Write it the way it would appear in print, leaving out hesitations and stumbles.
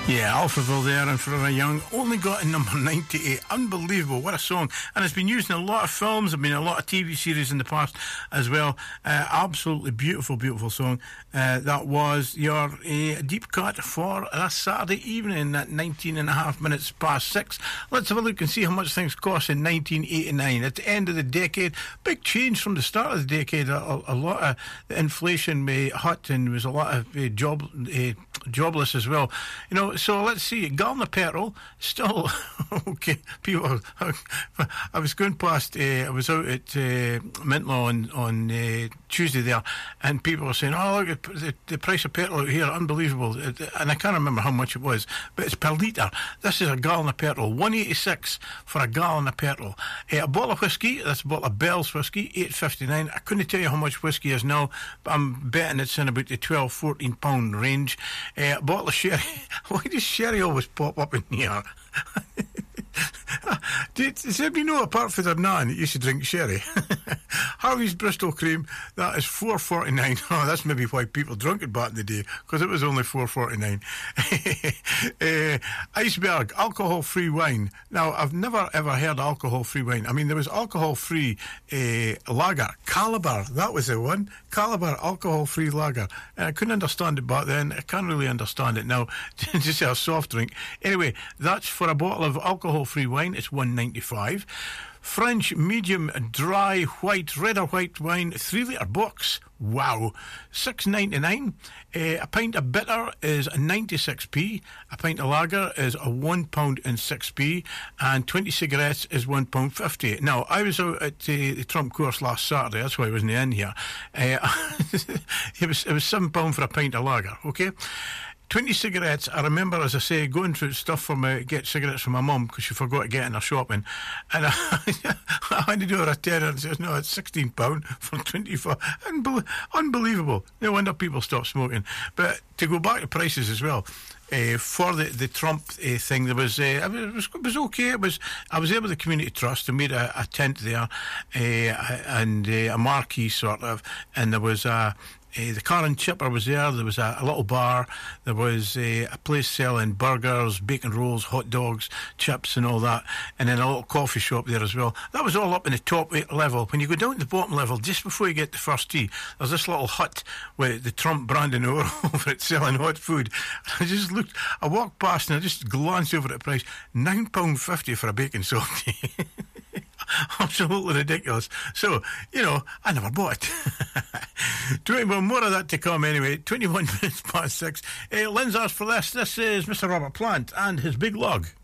Yeah, Alphaville there and Forever Young only got in number 98. Unbelievable, what a song. And it's been used in a lot of films, there's been a lot of TV series in the past as well. Absolutely beautiful, beautiful song. That was your deep cut for a Saturday evening at 19 and a half minutes past 6. Let's have a look and see how much things cost in 1989. At the end of the decade, big change from the start of the decade. A lot of inflation hit, and there was a lot of jobless as well. You know, so let's see. A gallon of petrol, still okay. People, I was going past. I was out at Mintlaw on Tuesday there, and people were saying, "Oh, look at the price of petrol out here, unbelievable!" And I can't remember how much it was, but it's per litre. This is a gallon of petrol, $1.86 for a gallon of petrol. A bottle of whiskey, that's a bottle of Bell's whiskey, $8.59. I couldn't tell you how much whiskey is now, but I'm betting it's in about the £12-14 range. A bottle of sherry. Why does sherry always pop up in here? Does anybody know, apart from their nan, that you should drink sherry? Harvey's Bristol Cream, that is $4.49. Oh, that's maybe why people drunk it back in the day, because it was only $4.49. Iceberg, alcohol-free wine. Now, I've never ever heard alcohol-free wine. I mean, there was alcohol-free lager. Calabar, that was the one. Calabar, alcohol-free lager. And I couldn't understand it back then. I can't really understand it now. Just a soft drink. Anyway, that's for a bottle of alcohol-free wine. It's $1.95. French medium dry white, red or white wine, 3 litre box. Wow, $6.99. A pint of bitter is 96p. A pint of lager is £1.06, and 20 cigarettes is £1.50. Now, I was out at the Trump course last Saturday. That's why I wasn't in here. It was £7 for a pint of lager. Okay. 20 cigarettes. I remember, as I say, going through stuff for get cigarettes from my mum because she forgot to get in her shopping, and I had to do her a tenner and says, no, it's £16 for 24. Unbelievable. No wonder people stop smoking. But to go back to prices as well, for the Trump thing, there was it was okay. I was there with the Community Trust. They made a tent there, and a marquee sort of, and there was the Car and Chipper was there. There was a little bar. There was a place selling burgers, bacon rolls, hot dogs, chips and all that. And then a little coffee shop there as well. That was all up in the top level. When you go down to the bottom level, just before you get to First Tee, there's this little hut with the Trump branding over it selling hot food. I walked past and I just glanced over at the price. £9.50 for a bacon softie. Absolutely ridiculous. So, you know, I never bought it. 21 more of that to come anyway. 21 minutes past 6. Lynn's asked for this. This is Mr. Robert Plant and his Big Log.